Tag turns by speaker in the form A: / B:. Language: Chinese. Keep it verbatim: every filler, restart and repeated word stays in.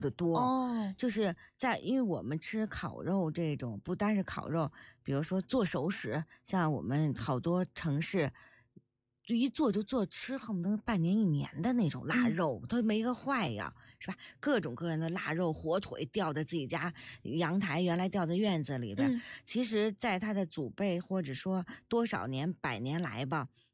A: 的多。
B: 哦，
A: 就是在因为我们吃烤肉这种，不单是烤肉，比如说做熟食，像我们好多城市。就一做就做吃恨不得半年一年的那种腊肉，嗯、它没个坏呀，是吧？各种各样的腊肉、火腿吊在自己家阳台，原来吊在院子里边。嗯、其实，在它的祖辈或者说多少年、百年来吧，